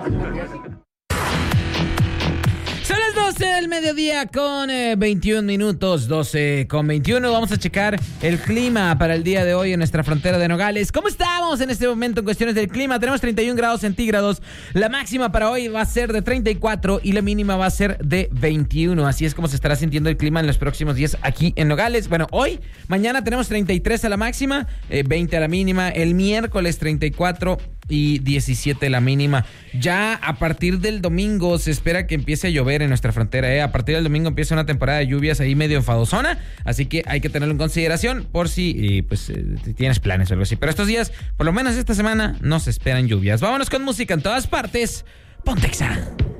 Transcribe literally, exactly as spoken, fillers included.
Son las doce del mediodía con eh, veintiún minutos, doce con veintiuno. Vamos a checar el clima para el día de hoy en nuestra frontera de Nogales. ¿Cómo estamos en este momento en cuestiones del clima? Tenemos treinta y un grados centígrados. La máxima para hoy va a ser de treinta y cuatro y la mínima va a ser de veintiuno. Así es como se estará sintiendo el clima en los próximos días aquí en Nogales. Bueno, hoy, mañana tenemos treinta y tres a la máxima, eh, veinte a la mínima. El miércoles treinta y cuatro y diecisiete la mínima. Ya a partir del domingo se espera que empiece a llover en nuestra frontera, ¿eh? A partir del domingo empieza una temporada de lluvias ahí medio enfadosona, así que hay que tenerlo en consideración por si eh, pues eh, tienes planes o algo así. Pero estos días, por lo menos esta semana, no se esperan lluvias. Vámonos con música en todas partes. Ponte Exa.